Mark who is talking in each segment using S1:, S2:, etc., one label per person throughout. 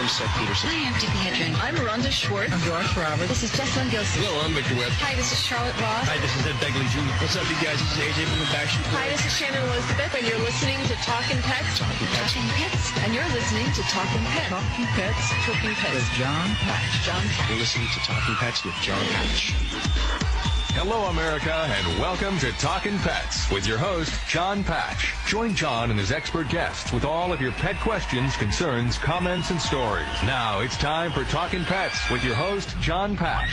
S1: Seth Peterson.
S2: Hi, I'm Tippi Hedren.
S3: I'm Rhonda Schwartz.
S4: I'm Josh Roberts.
S2: This is Jessalyn Gilson.
S5: Hello, I'm Victor Webb.
S2: Hi, this is Charlotte Ross.
S6: Hi, this is Ed Begley Jr.
S5: What's up, you guys? This is AJ from the Backstreet Boys.
S3: Hi, this is Shannon Elizabeth, and you're listening to Talkin' Pets.
S2: Talking Pets.
S3: And you're listening to Talkin' Pets.
S4: Talking Pets
S3: Talking Pets.
S4: with John Patch.
S3: John Patch.
S1: You're listening to Talking Pets with John Patch.
S7: Hello, America, and welcome to Talkin' Pets with your host, John Patch. Join John and his expert guests with all of your pet questions, concerns, comments, and stories. Now it's time for Talkin' Pets with your host, John Patch.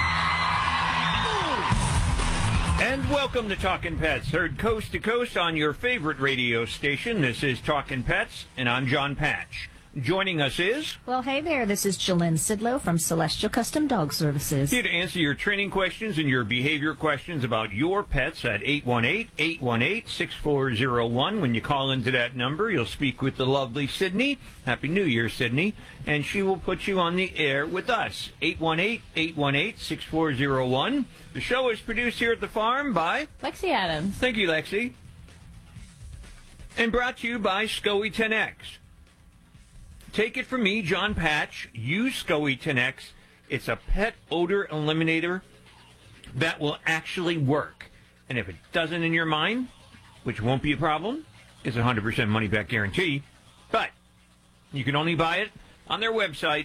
S6: And welcome to Talkin' Pets, heard coast to coast on your favorite radio station. This is Talkin' Pets, and I'm John Patch. Joining us is...
S8: Well, hey there, this is Jalynn Sidlow from Celestial Custom Dog Services.
S6: Here to answer your training questions and your behavior questions about your pets at 818-818-6401. When you call into that number, you'll speak with the lovely Sydney. Happy New Year, Sydney. And she will put you on the air with us. 818-818-6401. The show is produced here at the farm by...
S8: Lexi Adams.
S6: Thank you, Lexi. And brought to you by SCOE 10X. Take it from me, John Patch. Use SCOE 10X. It's a pet odor eliminator that will actually work. And if it doesn't in your mind, which won't be a problem, it's a 100% money-back guarantee. But you can only buy it on their website,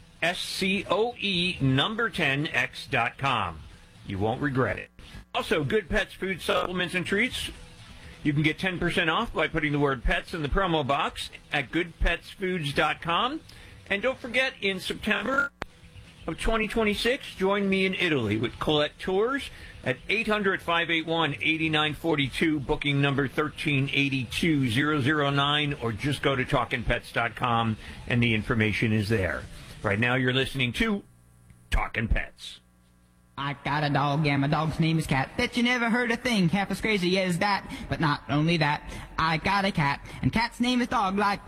S6: SCOE10X.com. You won't regret it. Also, Good Pets food supplements and treats. You can get 10% off by putting the word pets in the promo box at goodpetsfoods.com. And don't forget, in September of 2026, join me in Italy with Colette Tours at 800-581-8942, booking number 1382009, or just go to talkinpets.com and the information is there. Right now you're listening to Talkin' Pets.
S4: I got a dog, and my dog's name is Cat. Bet you never heard a thing half as crazy as that. But not only that, I got a cat, and Cat's name is Dog, like